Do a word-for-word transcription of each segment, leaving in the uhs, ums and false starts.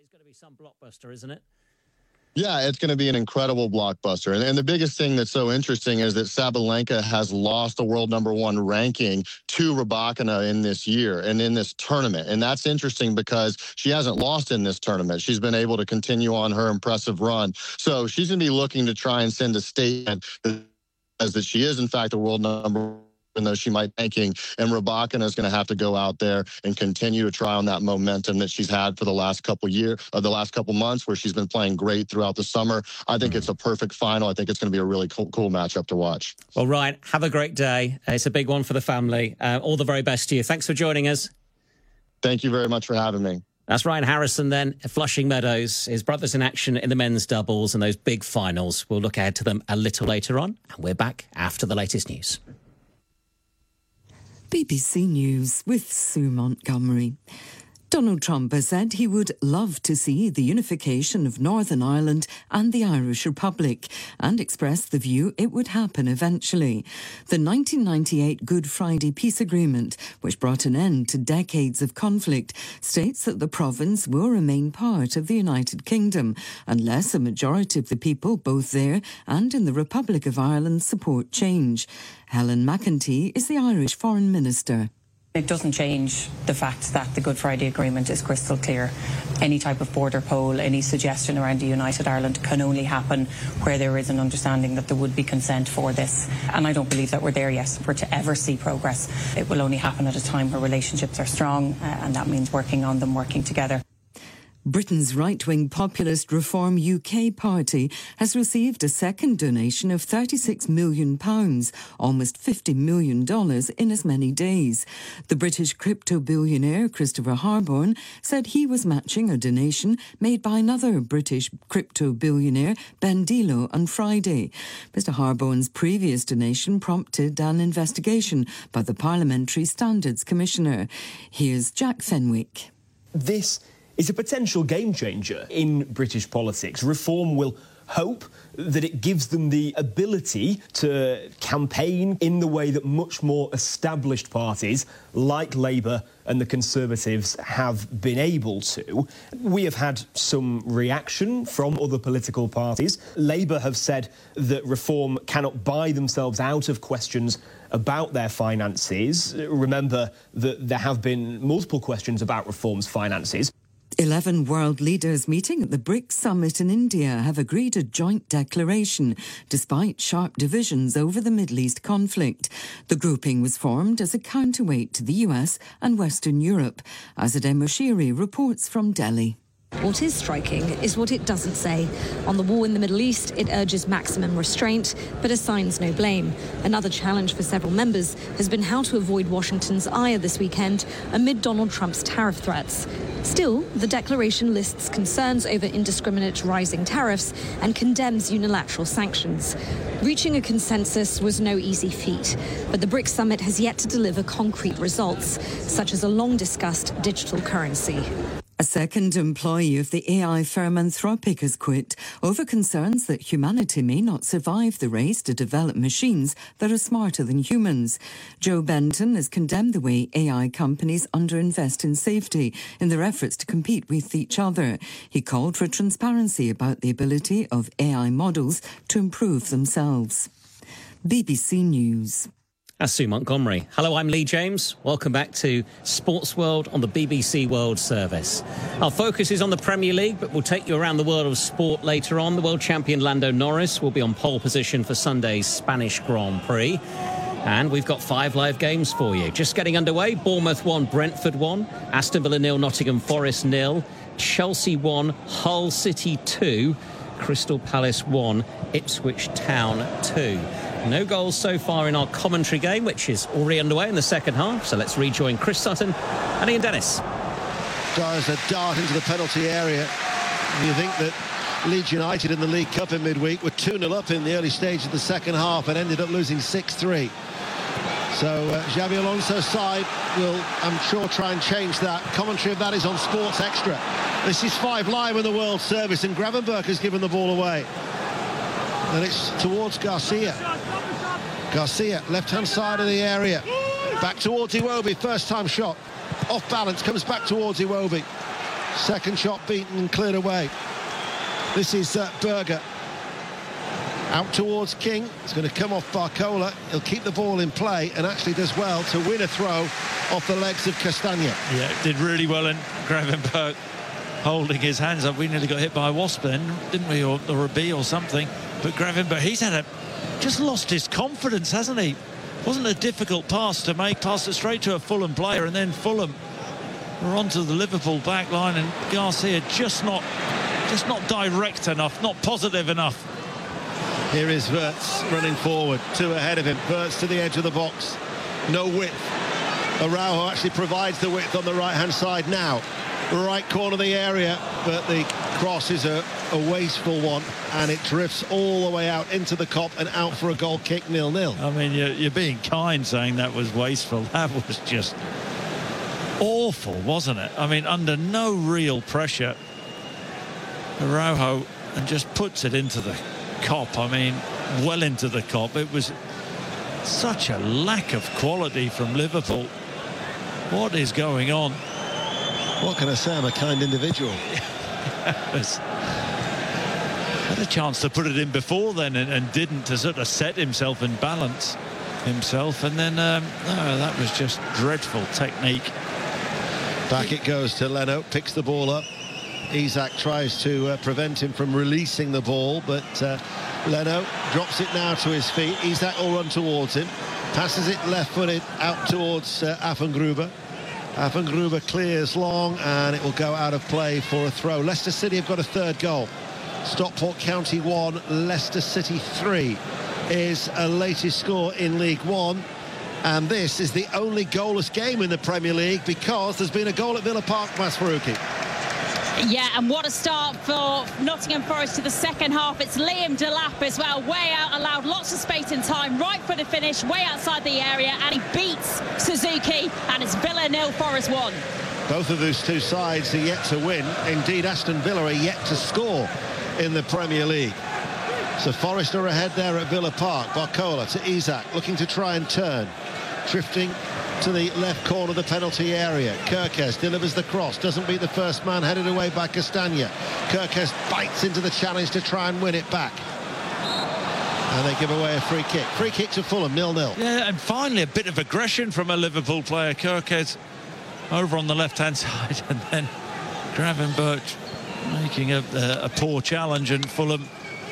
is going to be some blockbuster, isn't it? Yeah, it's going to be an incredible blockbuster. And, and the biggest thing that's so interesting is that Sabalenka has lost the world number one ranking to Rybakina in this year and in this tournament. And that's interesting because she hasn't lost in this tournament. She's been able to continue on her impressive run. So she's going to be looking to try and send a statement as that she is, in fact, the world number one. Even though she might be tanking, and Rybakina is going to have to go out there and continue to try on that momentum that she's had for the last couple years, of the last couple months, where she's been playing great throughout the summer. I think mm. it's a perfect final. I think it's going to be a really cool, cool matchup to watch. Well, Ryan, have a great day. It's a big one for the family. Uh, all the very best to you. Thanks for joining us. Thank you very much for having me. That's Ryan Harrison then, Flushing Meadows. His brothers in action in the men's doubles and those big finals. We'll look ahead to them a little later on, and we're back after the latest news. B B C News with Sue Montgomery. Donald Trump has said he would love to see the unification of Northern Ireland and the Irish Republic and expressed the view it would happen eventually. The nineteen ninety-eight Good Friday Peace Agreement, which brought an end to decades of conflict, states that the province will remain part of the United Kingdom unless a majority of the people, both there and in the Republic of Ireland, support change. Helen McEntee is the Irish Foreign Minister. It doesn't change the fact that the Good Friday Agreement is crystal clear. Any type of border poll, any suggestion around a united Ireland can only happen where there is an understanding that there would be consent for this. And I don't believe that we're there yet. For to ever see progress, it will only happen at a time where relationships are strong, uh, and that means working on them, working together. Britain's right-wing populist Reform U K party has received a second donation of thirty-six million pounds, almost fifty million dollars in as many days. The British crypto billionaire Christopher Harborne said he was matching a donation made by another British crypto billionaire, Ben Dilo, on Friday. Mister Harborne's previous donation prompted an investigation by the Parliamentary Standards Commissioner. Here's Jack Fenwick. This is a potential game changer in British politics. Reform will hope that it gives them the ability to campaign in the way that much more established parties like Labour and the Conservatives have been able to. We have had some reaction from other political parties. Labour have said that Reform cannot buy themselves out of questions about their finances. Remember that there have been multiple questions about Reform's finances. Eleven world leaders meeting at the BRICS summit in India have agreed a joint declaration, despite sharp divisions over the Middle East conflict. The grouping was formed as a counterweight to the U S and Western Europe. Azadeh Moshiri reports from Delhi. What is striking is what it doesn't say. On the war in the Middle East, it urges maximum restraint, but assigns no blame. Another challenge for several members has been how to avoid Washington's ire this weekend amid Donald Trump's tariff threats. Still, the declaration lists concerns over indiscriminate rising tariffs and condemns unilateral sanctions. Reaching a consensus was no easy feat, but the BRICS summit has yet to deliver concrete results, such as a long-discussed digital currency. A second employee of the A I firm Anthropic has quit over concerns that humanity may not survive the race to develop machines that are smarter than humans. Joe Benton has condemned the way A I companies underinvest in safety in their efforts to compete with each other. He called for transparency about the ability of A I models to improve themselves. B B C News. That's Sue Montgomery. Hello, I'm Lee James. Welcome back to Sports World on the B B C World Service. Our focus is on the Premier League, but we'll take you around the world of sport later on. The world champion Lando Norris will be on pole position for Sunday's Spanish Grand Prix. And we've got five live games for you. Just getting underway. Bournemouth one, Brentford one, Aston Villa nil, Nottingham Forest nil, Chelsea one, Hull City two, Crystal Palace one, Ipswich Town two. No goals so far in our commentary game, which is already underway in the second half. So let's rejoin Chris Sutton and Ian Dennis. As a dart into the penalty area. You think that Leeds United in the League Cup in midweek were two nil up in the early stage of the second half and ended up losing six three. So uh, Xabi Alonso's side will, I'm sure, try and change that. Commentary of that is on Sports Extra. This is Five Live in the World Service, and Gravenberch has given the ball away. And it's towards Garcia. Garcia, left-hand side of the area. Back towards Iwobi, first-time shot. Off balance, comes back towards Iwobi. Second shot beaten and cleared away. This is uh, Berger. Out towards King. It's going to come off Barcola. He'll keep the ball in play and actually does well to win a throw off the legs of Castagna. Yeah, did really well, and Gravenberch holding his hands up. We nearly got hit by a wasp then, didn't we, or, or a bee or something. But Gravenberch, he's had a just lost his confidence, hasn't he? Wasn't a difficult pass to make. Passed it straight to a Fulham player, and then Fulham were onto the Liverpool back line, and Garcia just not just not direct enough, not positive enough. Here is Wirtz running forward, two ahead of him. Wirtz to the edge of the box, no width. Araujo actually provides the width on the right-hand side now. Right corner of the area, but the cross is a, a wasteful one, and it drifts all the way out into the Kop and out for a goal kick, nil nil. I mean, you're, you're being kind saying that was wasteful. That was just awful, wasn't it? I mean, under no real pressure, Araujo and just puts it into the Kop. I mean, well into the Kop. It was such a lack of quality from Liverpool. What is going on? What can I say? I'm a kind individual. Had a chance to put it in before then and, and didn't, to sort of set himself and balance himself, and then um, no, that was just dreadful technique. Back it goes to Leno, picks the ball up. Isak tries to uh, prevent him from releasing the ball, but uh, Leno drops it now to his feet. Isak will run towards him, passes it left-footed out towards uh, Affengruber. Affengruber clears long, and it will go out of play for a throw. Leicester City have got a third goal. Stockport County one, Leicester City three is a latest score in League One. And this is the only goalless game in the Premier League because there's been a goal at Villa Park, Mas Faruqi. Yeah, and what a start for Nottingham Forest to the second half. It's Liam Delap as well, way out, allowed lots of space and time, right for the finish, way outside the area, and he beats Suzuki, and it's Villa nil, Forest one. Both of those two sides are yet to win. Indeed, Aston Villa are yet to score in the Premier League. So Forest are ahead there at Villa Park. Barcola to Isak, looking to try and turn. Drifting to the left corner of the penalty area. Kerkez delivers the cross, doesn't beat the first man, headed away by Castagna. Kerkez bites into the challenge to try and win it back. And they give away a free kick. Free kick to Fulham, nil nil. Yeah, and finally a bit of aggression from a Liverpool player. Kerkez over on the left-hand side, and then Gravenberch making a, a, a poor challenge, and Fulham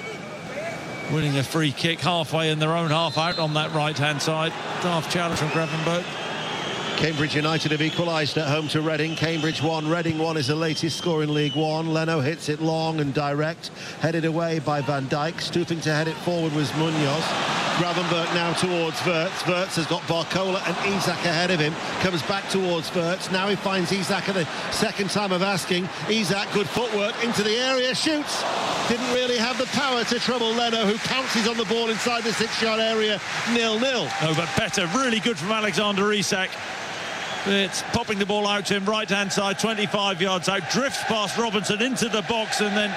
winning a free kick halfway in their own half out on that right-hand side. Daft challenge from Gravenberch. Cambridge United have equalised at home to Reading. Cambridge one, Reading one is the latest score in League One. Leno hits it long and direct, headed away by Van Dijk. Stooping to head it forward was Munoz. Gravenberch now towards Wirtz. Wirtz has got Barcola and Isak ahead of him. Comes back towards Wirtz. Now he finds Isak at the second time of asking. Isak, good footwork into the area, shoots. Didn't really have the power to trouble Leno, who pounces on the ball inside the six-yard area. nil nil. No, but better. Really good from Alexander Isak. It's popping the ball out to him, right-hand side, twenty-five yards out. Drifts past Robinson into the box, and then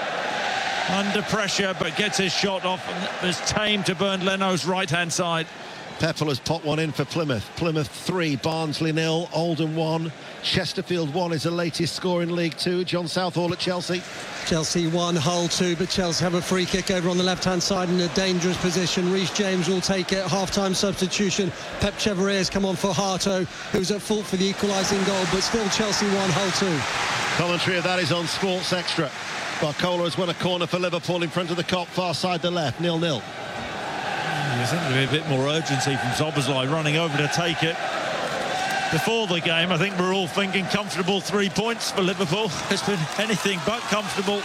under pressure, but gets his shot off and is tamed to Bernd Leno's right-hand side. Peppel has popped one in for Plymouth. Plymouth three, Barnsley nil, Oldham one, Chesterfield one is the latest score in League Two. John Southall at Chelsea. Chelsea one, Hull two, but Chelsea have a free kick over on the left-hand side in a dangerous position. Reece James will take it. Half-time substitution. Pep Chevrier has come on for Harto, who's at fault for the equalising goal, but still Chelsea one, Hull two. Commentary of that is on Sports Extra. Barcola has won a corner for Liverpool in front of the Kop, far side the left, nil nil. You think there'd be a bit more urgency from Szoboszlai running over to take it. Before the game, I think we're all thinking comfortable three points for Liverpool. It's been anything but comfortable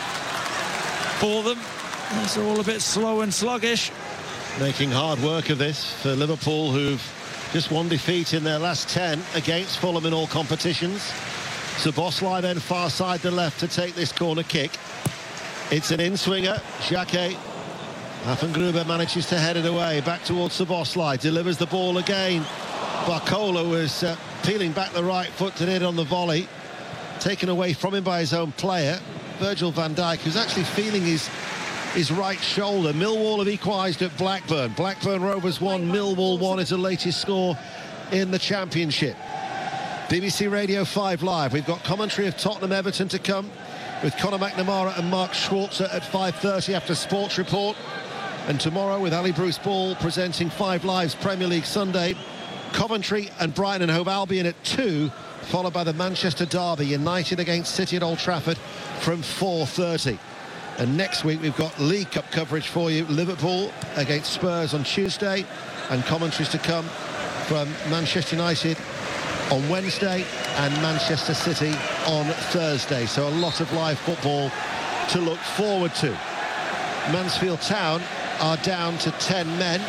for them. It's all a bit slow and sluggish. Making hard work of this for Liverpool, who've just one defeat in their last ten against Fulham in all competitions. Szoboszlai then far side the left to take this corner kick. It's an in-swinger. Jacquet. Affengruber manages to head it away. Back towards Szoboszlai. Delivers the ball again. Barcola was uh, peeling back the right foot to hit on the volley. Taken away from him by his own player, Virgil van Dijk, who's actually feeling his his right shoulder. Millwall have equalised at Blackburn. Blackburn Rovers one, Millwall one is the latest score in the Championship. B B C Radio five Live. We've got commentary of Tottenham Everton to come with Conor McNamara and Mark Schwarzer at five thirty after Sports Report. And tomorrow with Ali Bruce Ball presenting five Live's Premier League Sunday. Coventry and Brighton and Hove Albion at two, followed by the Manchester Derby, United against City at Old Trafford from four thirty. And next week we've got League Cup coverage for you. Liverpool against Spurs on Tuesday, and commentaries to come from Manchester United on Wednesday and Manchester City on Thursday. So a lot of live football to look forward to. Mansfield Town are down to ten men.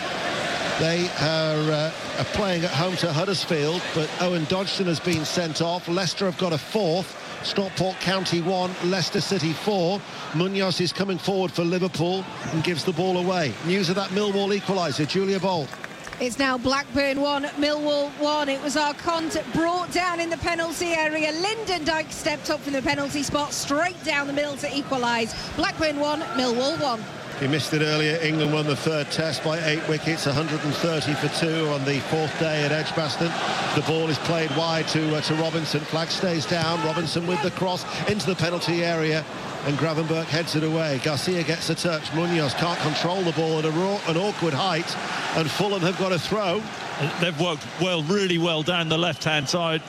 They are, uh, are playing at home to Huddersfield, but Owen Dodgson has been sent off. Leicester have got a fourth. Stockport County one, Leicester City four. Munoz is coming forward for Liverpool and gives the ball away. News of that Millwall equaliser, Julia Bold. It's now Blackburn one, Millwall one. It was Arcont brought down in the penalty area. Lyndon Dykes stepped up from the penalty spot, straight down the middle to equalise. Blackburn one, Millwall one. He missed it earlier. England won the third test by eight wickets, one hundred thirty for two on the fourth day at Edgbaston. The ball is played wide to, uh, to Robinson. Flag stays down. Robinson with the cross into the penalty area, and Gravenberch heads it away. Garcia gets a touch. Munoz can't control the ball at a raw, an awkward height, and Fulham have got a throw. They've worked well, really well down the left-hand side.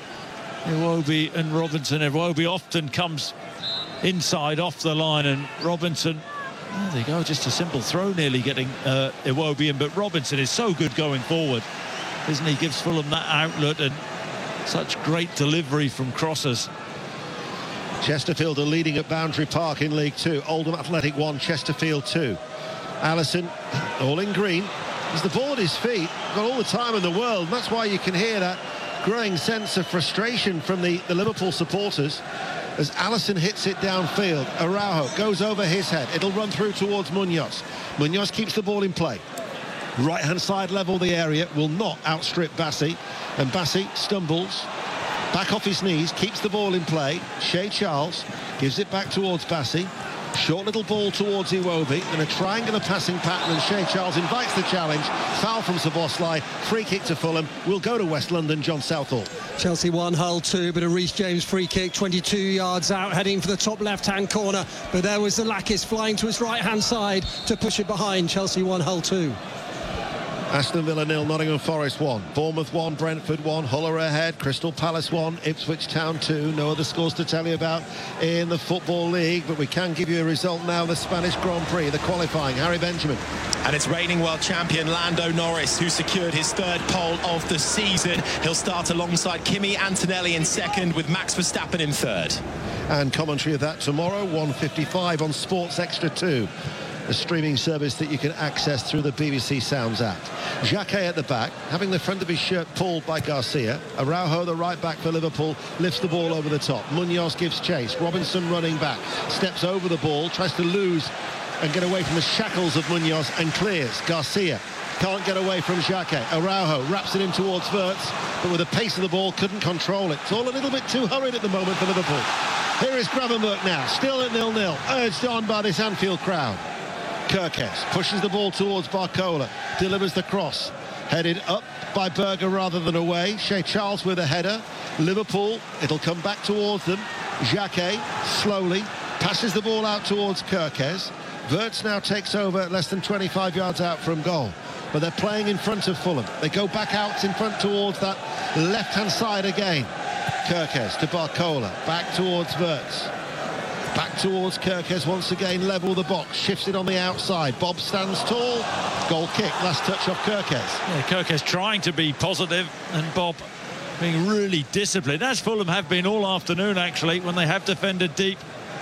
Iwobi and Robinson. Iwobi often comes inside off the line, and Robinson, there they go, just a simple throw nearly getting uh, Iwobi in, but Robinson is so good going forward, isn't he? Gives Fulham that outlet and such great delivery from crosses. Chesterfield are leading at Boundary Park in League Two. Oldham Athletic one, Chesterfield two. Allison, all in green. There's the ball at his feet. Got all the time in the world. And that's why you can hear that growing sense of frustration from the, the Liverpool supporters as Allison hits it downfield. Araujo goes over his head. It'll run through towards Munoz. Munoz keeps the ball in play. Right-hand side level the area, will not outstrip Bassi. And Bassi stumbles. Back off his knees, keeps the ball in play. Shea Charles gives it back towards Bassi. Short little ball towards Iwobi in a triangular passing pattern, and Shea Charles invites the challenge. Foul from Szoboszlai. Free kick to Fulham. We'll go to West London. John Southall. Chelsea one, Hull two, but a Reece James free kick, twenty-two yards out, heading for the top left-hand corner. But there was the Lakis flying to his right-hand side to push it behind. Chelsea one, Hull two. Aston Villa nil, Nottingham Forest one. Bournemouth one, Brentford one. Hull are ahead. Crystal Palace one, Ipswich Town two. No other scores to tell you about in the Football League, but we can give you a result now. The Spanish Grand Prix, the qualifying. Harry Benjamin. And it's reigning world champion Lando Norris, who secured his third pole of the season. He'll start alongside Kimi Antonelli in second, with Max Verstappen in third. And commentary of that tomorrow, one fifty-five on Sports Extra two. A streaming service that you can access through the B B C Sounds app. Jacquet at the back, having the front of his shirt pulled by Garcia. Araujo, the right back for Liverpool, lifts the ball over the top. Munoz gives chase. Robinson running back, steps over the ball, tries to lose and get away from the shackles of Munoz and clears. Garcia can't get away from Jacquet. Araujo wraps it in towards Wirtz, but with the pace of the ball couldn't control it. It's all a little bit too hurried at the moment for Liverpool. Here is Gravenberch now, still at nil nil, urged on by this Anfield crowd. Kirkes pushes the ball towards Barcola, delivers the cross, headed up by Berger rather than away. Shea Charles with a header. Liverpool, it'll come back towards them. Jacquet slowly passes the ball out towards Kirkes. Wirtz now takes over less than twenty-five yards out from goal, but they're playing in front of Fulham. They go back out in front towards that left-hand side again. Kirkes to Barcola, back towards Wirtz. Back towards Kirkes once again, level the box, shifts it on the outside. Bob stands tall, goal kick, last touch off Kirkes. Yeah, Kirkes trying to be positive, and Bob being really disciplined, as Fulham have been all afternoon actually, when they have defended deep.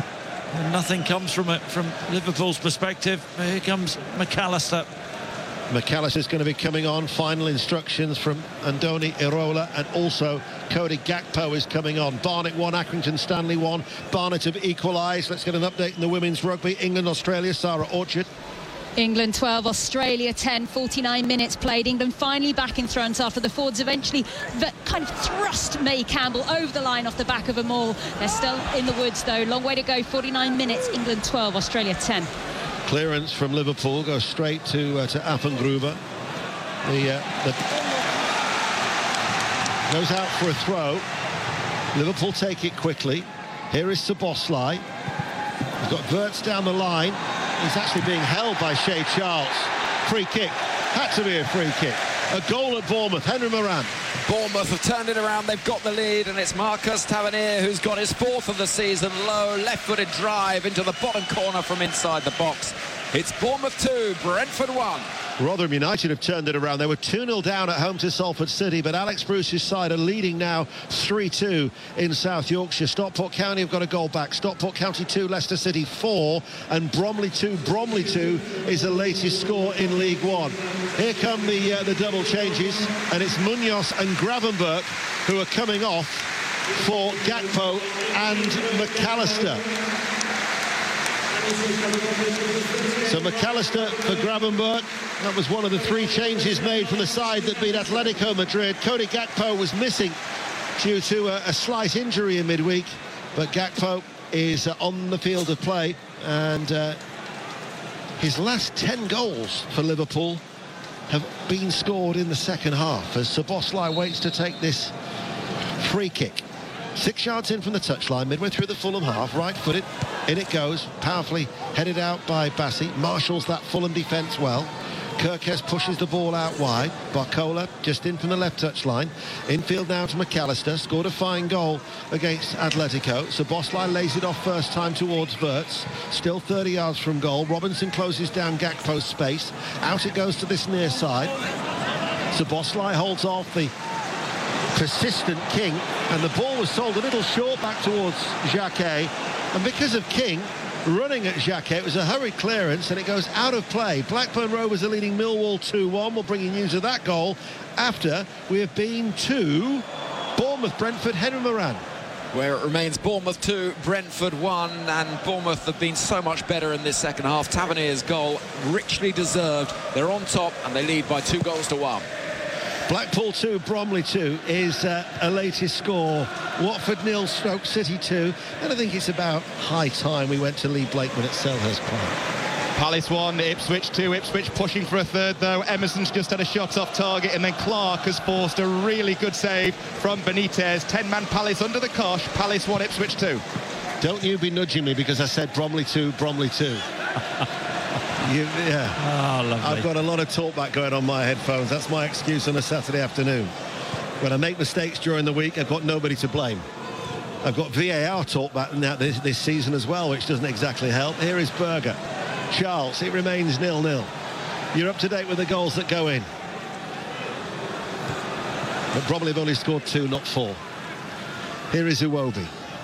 And nothing comes from it from Liverpool's perspective. Here comes McAllister. McAllister's going to be coming on. Final instructions from Andoni Iraola, and also Cody Gakpo is coming on. Barnet one, Accrington Stanley one. Barnet have equalised. Let's get an update in the women's rugby. England, Australia, Sarah Orchard. England twelve, Australia ten, forty-nine minutes played. England finally back in front after the Fords eventually kind of thrust May Campbell over the line off the back of a maul. They're still in the woods though. Long way to go. forty-nine minutes. England twelve, Australia ten. Clearance from Liverpool goes straight to uh, to Affengruber. The, uh, the goes out for a throw. Liverpool take it quickly. Here is Szoboszlai. He's got Wirtz down the line. He's actually being held by Shea Charles. Free kick. Had to be a free kick. A goal at Bournemouth. Henry Moran. Bournemouth have turned it around. They've got the lead, and it's Marcus Tavernier who's got his fourth of the season. Low, left-footed drive into the bottom corner from inside the box. It's Bournemouth two, Brentford one. Rotherham United have turned it around. They were two nil down at home to Salford City, but Alex Bruce's side are leading now three two in South Yorkshire. Stockport County have got a goal back. Stockport County two, Leicester City four, and Bromley two, Bromley two is the latest score in League One. Here come the, uh, the double changes, and it's Munoz and Gravenberch who are coming off for Gakpo and McAllister. So McAllister for Gravenberch. That was one of the three changes made from the side that beat Atletico Madrid. Cody Gakpo was missing due to a, a slight injury in midweek, but Gakpo is uh, on the field of play, and uh, his last ten goals for Liverpool have been scored in the second half as Szoboszlai waits to take this free kick. Six yards in from the touchline, midway through the Fulham half, right-footed, in it goes, powerfully headed out by Bassi, marshals that Fulham defence well. Kirkes pushes the ball out wide. Barcola just in from the left touchline. Infield now to McAllister, scored a fine goal against Atletico. Szoboszlai lays it off first time towards Wirtz, still thirty yards from goal. Robinson closes down Gakpo's space. Out it goes to this near side. Szoboszlai holds off the persistent King, and the ball was sold a little short back towards Jacquet, and because of King running at Jacquet, it was a hurried clearance and it goes out of play. Blackburn Rovers are leading Millwall two one. We'll bring you news of that goal after we have been to Bournemouth Brentford. Henry Moran. Where it remains Bournemouth two, Brentford one, and Bournemouth have been so much better in this second half. Tavernier's goal, richly deserved. They're on top and they lead by two goals to one. Blackpool two, Bromley two is uh, a latest score. Watford nil, Stoke City two. And I think it's about high time we went to Lee Blakeman at Selhurst Park. Palace one, Ipswich two. Ipswich pushing for a third, though. Emerson's just had a shot off target, and then Clark has forced a really good save from Benitez. ten-man Palace under the cosh. Palace one, Ipswich two. Don't you be nudging me because I said Bromley two, Bromley two. You, yeah. Oh, lovely. I've got a lot of talkback going on my headphones. That's my excuse on a Saturday afternoon. When I make mistakes during the week, I've got nobody to blame. I've got V A R talkback now this, this season as well, which doesn't exactly help. Here is Berger. Charles, it remains nil nil. You're up to date with the goals that go in. But probably have only scored two, not four. Here is Iwobi.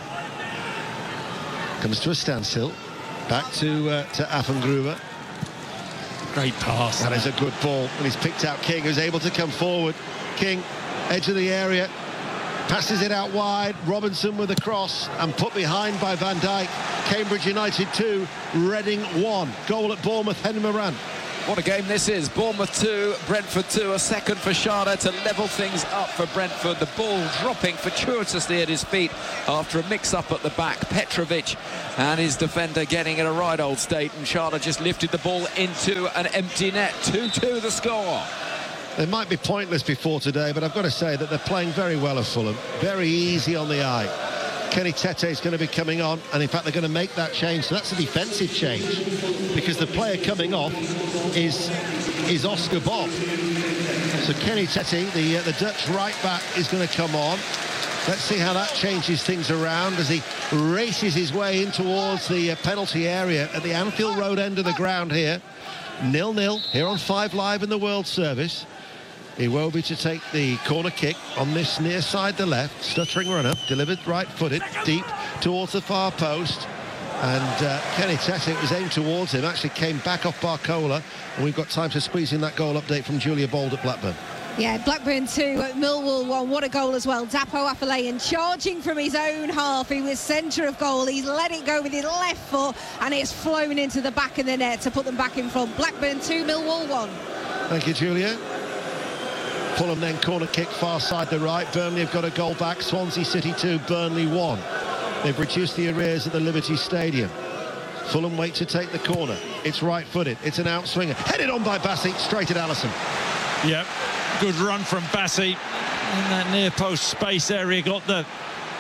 Comes to a standstill. Back to uh, to Affengruber. Great pass. That is a good ball, and he's picked out King, who's able to come forward. King, edge of the area, passes it out wide. Robinson with a cross and put behind by Van Dijk. Cambridge United two, Reading one. Goal at Bournemouth, Henry Moran. What a game this is. Bournemouth two, Brentford two. A second for Schade to level things up for Brentford. The ball dropping fortuitously at his feet after a mix-up at the back. Petrovic and his defender getting in a right old state, and Schade just lifted the ball into an empty net. two two the score. They might be pointless before today, but I've got to say that they're playing very well at Fulham. Very easy on the eye. Kenny Tete is going to be coming on, and in fact they're going to make that change. So that's a defensive change, because the player coming off is is Oscar Bob. So Kenny Tete, the uh, the Dutch right back, is going to come on. Let's see how that changes things around as he races his way in towards the uh, penalty area at the Anfield Road end of the ground here. nil nil here on Five Live in the World Service. Iwobi to take the corner kick on this near side, the left. Stuttering runner, delivered right-footed, deep towards the far post. And uh, Kenny Tete was aimed towards him, actually came back off Barcola. And we've got time to squeeze in that goal update from Julia Bold at Blackburn. Yeah, Blackburn two, Millwall one. What a goal as well. Dapo Afolayan charging from his own half. He was centre of goal. He's let it go with his left foot, and it's flown into the back of the net to put them back in front. Blackburn two, Millwall one. Thank you, Julia. Fulham then corner kick far side the right. Burnley have got a goal back. Swansea City two, Burnley one. They've reduced the arrears at the Liberty Stadium. Fulham wait to take the corner. It's right-footed. It's an outswinger. Headed on by Bassi, straight at Alisson. Yep, good run from Bassi in that near post space area. Got the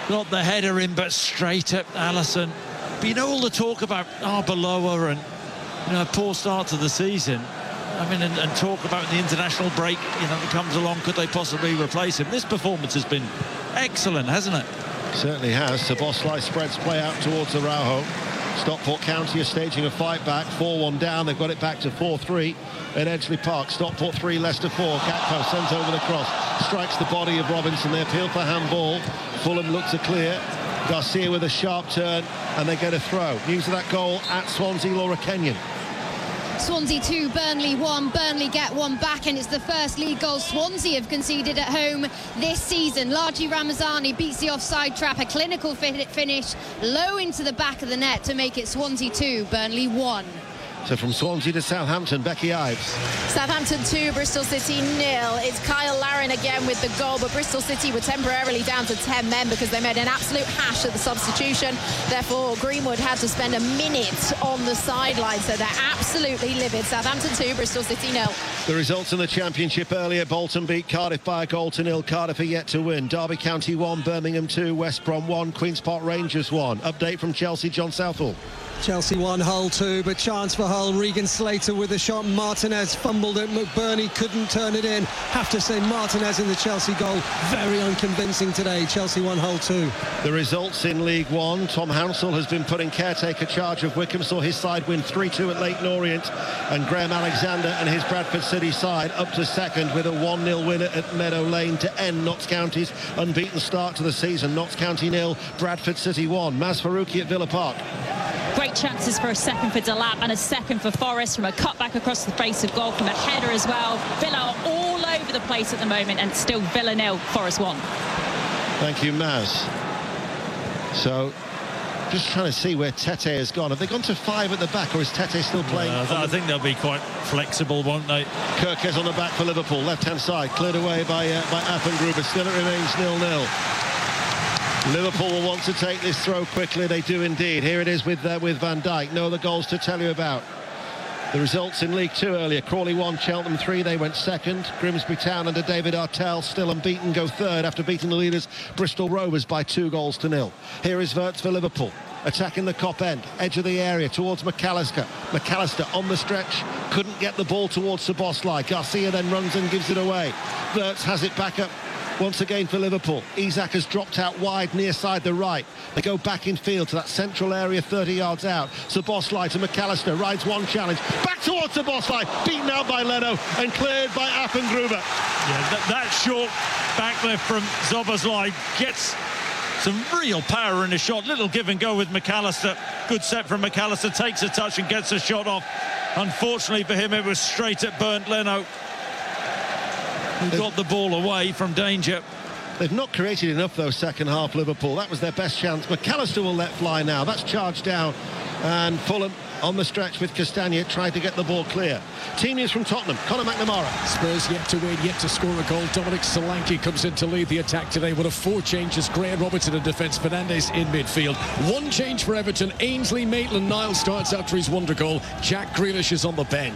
got the header in, but straight at Alisson. But you know, all the talk about Arbeloa and, you know, a poor start to the season. I mean, and, and talk about the international break, you know, that comes along. Could they possibly replace him? This performance has been excellent, hasn't it? Certainly has. Szoboszlai spreads play out towards Araujo. Stockport County are staging a fight back. four one down. They've got it back to four three at Edgeley Park. Stockport three, Leicester four. Gakpo sends over the cross. Strikes the body of Robinson. They appeal for handball. Fulham looks a clear. Garcia with a sharp turn, and they get a throw. News of that goal at Swansea, Laura Kenyon. Swansea two, Burnley one. Burnley get one back, and it's the first league goal Swansea have conceded at home this season. Largi Ramazani beats the offside trap. A clinical finish low into the back of the net to make it Swansea two, Burnley one. So from Swansea to Southampton, Becky Ives. Southampton two, Bristol City nil. It's Kyle Larin again with the goal, but Bristol City were temporarily down to ten men because they made an absolute hash of the substitution. Therefore, Greenwood had to spend a minute on the sideline, so they're absolutely livid. Southampton two, Bristol City nil. The results in the Championship earlier. Bolton beat Cardiff by a goal to nil. Cardiff are yet to win. Derby County one, Birmingham two, West Brom one, Queen's Park Rangers one. Update from Chelsea, John Southall. Chelsea one, Hull two, but chance for Hull. Regan Slater with a shot. Martinez fumbled it. McBurney couldn't turn it in. Have to say Martinez in the Chelsea goal, very unconvincing today. Chelsea one, Hull two. The results in League One. Tom Hounsell has been put in caretaker charge of Wycombe, saw his side win three two at Leyton Orient, and Graham Alexander and his Bradford City side up to second with a one nil winner at Meadow Lane to end Notts County's unbeaten start to the season. Notts County nil, Bradford City one. Maz Faruqi at Villa Park. Great chances for a second for Delap and a second for Forest from a cutback across the face of goal, from a header as well. Villa are all over the place at the moment, and still Villa nil, Forest one. Thank you, Maz. So, just trying to see where Tete has gone. Have they gone to five at the back, or is Tete still playing? Uh, I think they'll be quite flexible, won't they? Kirkes on the back for Liverpool, left-hand side, cleared away by uh, by Appengruber. Still it remains nil nil. Liverpool will want to take this throw quickly. They do indeed. Here it is with uh, with Van Dijk. No other goals to tell you about. The results in League Two earlier. Crawley one, Cheltenham three. They went second. Grimsby Town under David Artell, still unbeaten, go third after beating the leaders Bristol Rovers by two goals to nil. Here is Wirtz for Liverpool. Attacking the Kop end, edge of the area towards McAllister. McAllister on the stretch, couldn't get the ball towards Szoboszlai. Garcia then runs and gives it away. Wirtz has it back up once again for Liverpool. Isak has dropped out wide near side the right. They go back in field to that central area thirty yards out. Szoboszlai to McAllister, rides one challenge. Back towards Szoboszlai, beaten out by Leno and cleared by Appengruber. Yeah, that, that short back left from Szoboszlai gets some real power in the shot. Little give and go with McAllister. Good set from McAllister, takes a touch and gets a shot off. Unfortunately for him, it was straight at Bernd Leno, who got the ball away from danger. They've not created enough, though, second half, Liverpool. That was their best chance. McAllister will let fly now. That's charged down. And Fulham on the stretch with Castagna tried to get the ball clear. Team news from Tottenham, Conor McNamara. Spurs yet to win, yet to score a goal. Dominic Solanke comes in to lead the attack today. One of four changes. Graham Robertson in defence, Fernandes in midfield. One change for Everton. Ainsley Maitland-Niles starts after his wonder goal. Jack Grealish is on the bench.